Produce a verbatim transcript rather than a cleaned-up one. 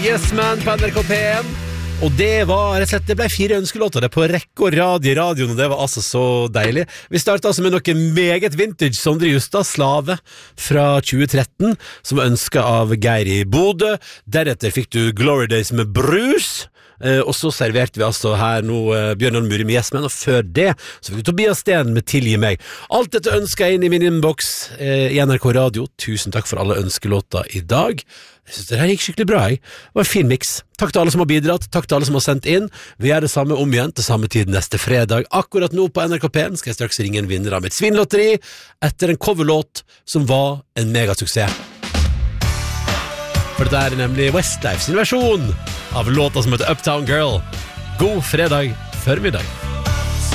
Yes Man på N R K P en. Og det var rett og slett, det ble fire ønskelåter det på rekke og rad i radioen, og det var altså så deilig. Vi startet altså med noe meget vintage, Sondre Justad, Slave, fra tjue tretten, som var ønsket av Geir i Bodø. Deretter fikk du Glory Days med Brus, eh, og så serverte vi altså her nå eh, Bjørn Muri med Yes Man, og før det så fikk du Tobias Sten med Tilgi meg. Alt dette ønsket jeg inn i min inbox eh, i N R K Radio. Tusen takk for alle ønskelåter i dag. Jeg synes det her gikk skikkelig bra, jeg. Det var en fin mix. Takk til alle som har bidratt, takk til alle som har sendt inn. Vi gjør det samme om igjen til samme tid neste fredag. Akkurat nå på N R K P en skal jeg straks ringe en vinner av mitt svinlotteri etter en coverlåt som var en megasuksess. For dette er nemlig Westlife sin versjon av låta som heter Uptown Girl. God fredag formiddag.